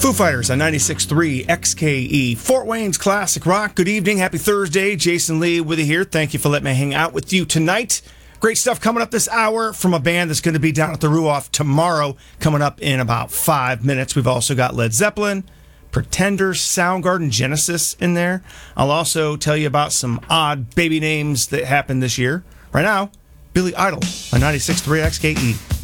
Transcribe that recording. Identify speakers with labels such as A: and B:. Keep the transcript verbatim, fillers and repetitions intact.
A: Foo Fighters on ninety-six point three X K E, Fort Wayne's Classic Rock. Good evening. Happy Thursday. Jason Lee with you here. Thank you for letting me hang out with you tonight. Great stuff coming up this hour from a band that's going to be down at the Ruoff tomorrow, coming up in about five minutes. We've also got Led Zeppelin, Pretenders, Soundgarden, Genesis in there. I'll also tell you about some odd baby names that happened this year. Right now, Billy Idol on ninety-six point three X K E.